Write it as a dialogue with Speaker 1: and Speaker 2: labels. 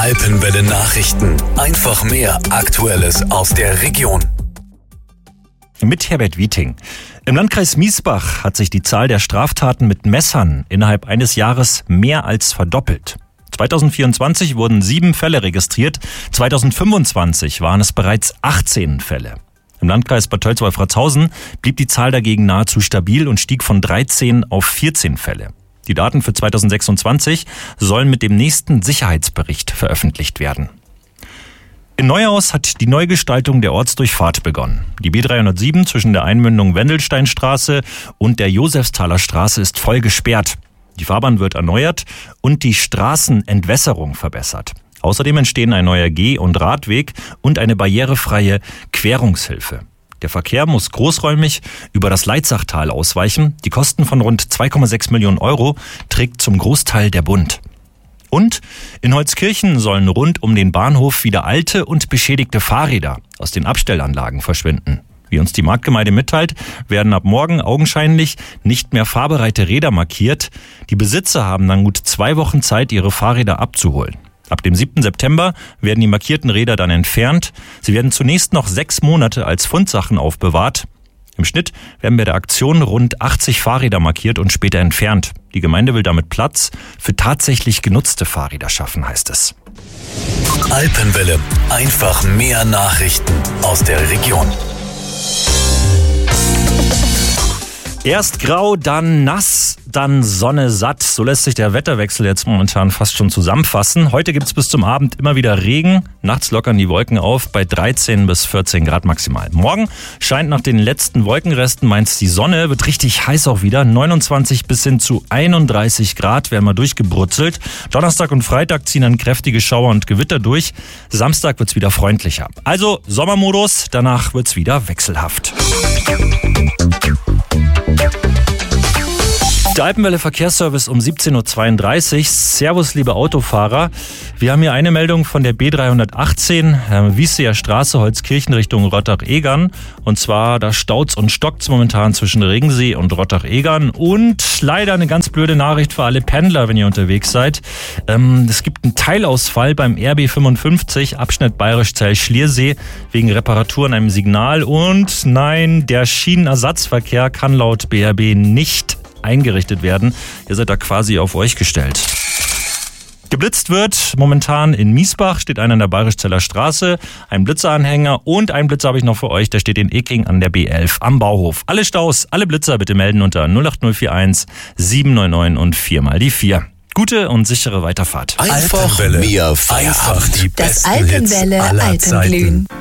Speaker 1: Alpenwelle Nachrichten. Einfach mehr Aktuelles aus der Region.
Speaker 2: Mit Herbert Wieting. Im Landkreis Miesbach hat sich die Zahl der Straftaten mit Messern innerhalb eines Jahres mehr als verdoppelt. 2024 wurden 7 Fälle registriert, 2025 waren es bereits 18 Fälle. Im Landkreis Bad Tölz-Wolfratshausen blieb die Zahl dagegen nahezu stabil und stieg von 13 auf 14 Fälle. Die Daten für 2026 sollen mit dem nächsten Sicherheitsbericht veröffentlicht werden. In Neuhaus hat die Neugestaltung der Ortsdurchfahrt begonnen. Die B307 zwischen der Einmündung Wendelsteinstraße und der Josefsthaler Straße ist voll gesperrt. Die Fahrbahn wird erneuert und die Straßenentwässerung verbessert. Außerdem entstehen ein neuer Geh- und Radweg und eine barrierefreie Querungshilfe. Der Verkehr muss großräumig über das Leitzachtal ausweichen. Die Kosten von rund 2,6 Millionen Euro trägt zum Großteil der Bund. Und in Holzkirchen sollen rund um den Bahnhof wieder alte und beschädigte Fahrräder aus den Abstellanlagen verschwinden. Wie uns die Marktgemeinde mitteilt, werden ab morgen augenscheinlich nicht mehr fahrbereite Räder markiert. Die Besitzer haben dann gut 2 Wochen Zeit, ihre Fahrräder abzuholen. Ab dem 7. September werden die markierten Räder dann entfernt. Sie werden zunächst noch 6 Monate als Fundsachen aufbewahrt. Im Schnitt werden bei der Aktion rund 80 Fahrräder markiert und später entfernt. Die Gemeinde will damit Platz für tatsächlich genutzte Fahrräder schaffen, heißt es.
Speaker 1: Alpenwelle. Einfach mehr Nachrichten aus der Region.
Speaker 2: Erst grau, dann nass, dann Sonne satt. So lässt sich der Wetterwechsel jetzt momentan fast schon zusammenfassen. Heute gibt's bis zum Abend immer wieder Regen. Nachts lockern die Wolken auf bei 13 bis 14 Grad maximal. Morgen scheint nach den letzten Wolkenresten meist die Sonne, wird richtig heiß auch wieder. 29 bis hin zu 31 Grad werden mal durchgebrutzelt. Donnerstag und Freitag ziehen dann kräftige Schauer und Gewitter durch. Samstag wird's wieder freundlicher. Also Sommermodus, danach wird's wieder wechselhaft. Der Alpenwelle Verkehrsservice um 17.32 Uhr. Servus, liebe Autofahrer. Wir haben hier eine Meldung von der B318, Wiesseer Straße, Holzkirchen Richtung Rottach-Egern. Und zwar, da staut's und stockt's momentan zwischen Regensee und Rottach-Egern. Und leider eine ganz blöde Nachricht für alle Pendler, wenn ihr unterwegs seid. Es gibt einen Teilausfall beim RB 55, Abschnitt Bayerisch-Zell-Schliersee, wegen Reparatur an einem Signal. Und nein, der Schienenersatzverkehr kann laut BRB nicht eingerichtet werden. Ihr seid da quasi auf euch gestellt. Geblitzt wird momentan in Miesbach, steht einer an der Bayerisch-Zeller Straße, ein Blitzeranhänger und ein Blitzer habe ich noch für euch, der steht in Eking an der B11 am Bauhof. Alle Staus, alle Blitzer bitte melden unter 08041 799 und 4 mal die 4. Gute und sichere Weiterfahrt.
Speaker 1: Einfach mehr Feierabend. Die
Speaker 3: Das
Speaker 1: besten
Speaker 3: Alpenwelle
Speaker 1: Hits aller Zeiten.
Speaker 3: Alpenglühen.